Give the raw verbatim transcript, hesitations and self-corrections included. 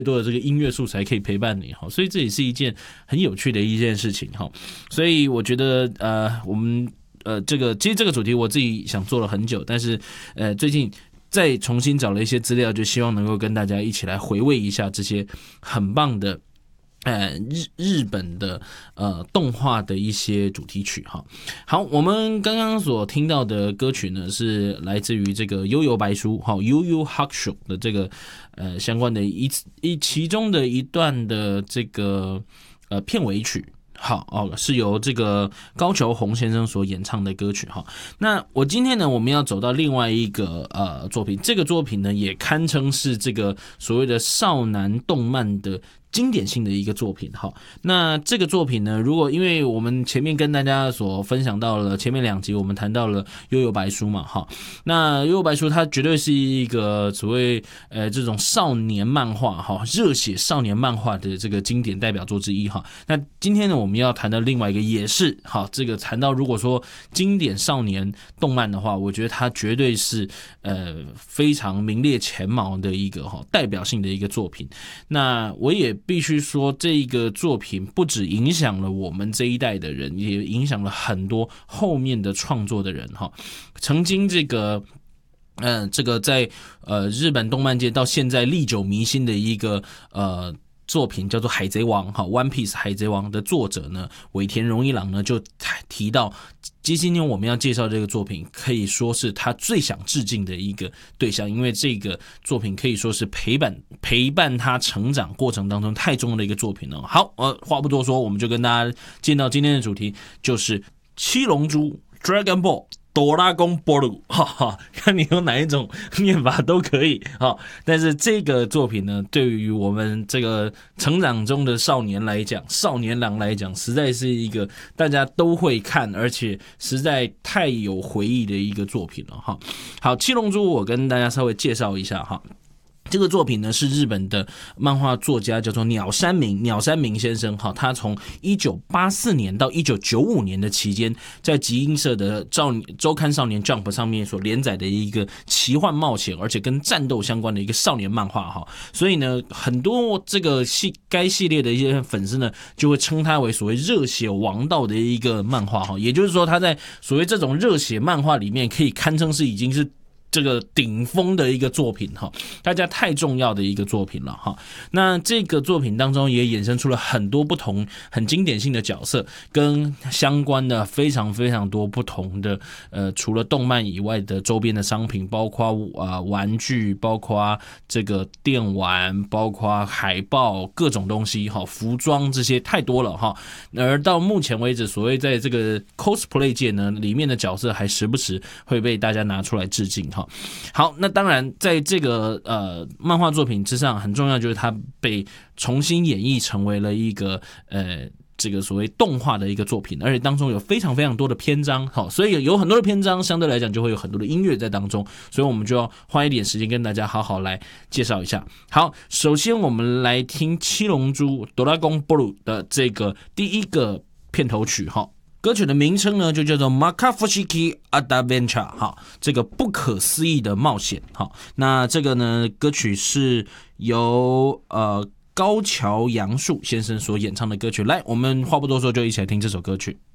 多的这个音乐素材可以陪伴你，所以这也是一件很有趣的一件事情。所以我觉得呃，我们呃这个其实这个主题我自己想做了很久，但是呃最近再重新找了一些资料，就希望能够跟大家一起来回味一下这些很棒的呃日日本的呃动画的一些主题曲哈。好，我们刚刚所听到的歌曲呢，是来自于这个悠悠白书哈 Yu Yu Hakusho 的这个呃相关的一一其中的一段的这个呃片尾曲。好哦，是由这个高桥宏先生所演唱的歌曲哈。那我今天呢，我们要走到另外一个呃作品，这个作品呢也堪称是这个所谓的少男动漫的经典性的一个作品哈。那这个作品呢，如果因为我们前面跟大家所分享到了前面两集，我们谈到了悠悠白书嘛哈。那悠悠白书它绝对是一个所谓呃这种少年漫画哈，热血少年漫画的这个经典代表作之一哈。那今天呢，我们要谈的另外一个也是好，这个谈到如果说经典少年动漫的话，我觉得它绝对是呃非常名列前茅的一个哈代表性的一个作品。那我也必须说，这个作品不只影响了我们这一代的人，也影响了很多后面的创作的人哈。曾经这个呃这个在呃日本动漫界到现在历久弥新的一个呃作品叫做《海贼王》哈 ，One Piece 海贼王的作者呢，尾田荣一郎呢就提到，今天我们要介绍这个作品，可以说是他最想致敬的一个对象，因为这个作品可以说是陪伴陪伴他成长过程当中太重要的一个作品了。好，呃，话不多说，我们就跟大家进到今天的主题，就是七龙珠 Dragon Ball。哆啦公波鲁，哈哈，看你用哪一种念法都可以哈。但是这个作品呢，对于我们这个成长中的少年来讲，少年郎来讲，实在是一个大家都会看，而且实在太有回忆的一个作品了哈。好，七龙珠我跟大家稍微介绍一下哈。这个作品呢是日本的漫画作家叫做鸟山明鸟山明先生哈，他从一九八四年到一九九五年的期间，在集英社的周刊少年 Jump 上面所连载的一个奇幻冒险，而且跟战斗相关的一个少年漫画哈。所以呢，很多这个系该系列的一些粉丝呢，就会称他为所谓热血王道的一个漫画哈。也就是说，他在所谓这种热血漫画里面，可以堪称是已经是这个顶峰的一个作品哈，大家太重要的一个作品了哈。那这个作品当中也衍生出了很多不同很经典性的角色，跟相关的非常非常多不同的呃，除了动漫以外的周边的商品，包括啊、呃、玩具，包括这个电玩，包括海报，各种东西哈，服装这些太多了哈。而到目前为止，所谓在这个 cosplay 界呢，里面的角色还时不时会被大家拿出来致敬哈。好，那当然在这个呃漫画作品之上，很重要就是它被重新演绎成为了一个呃这个所谓动画的一个作品，而且当中有非常非常多的篇章，好，所以有很多的篇章，相对来讲就会有很多的音乐在当中，所以我们就要花一点时间跟大家好好来介绍一下。好，首先我们来听七龙珠哆啦公波鲁的这个第一个片头曲哈。歌曲的名称呢，就叫做 Makafushiki Adventure 哈，这个不可思议的冒险哈。那这个呢，歌曲是由呃高桥阳树先生所演唱的歌曲。来，我们话不多说，就一起来听这首歌曲。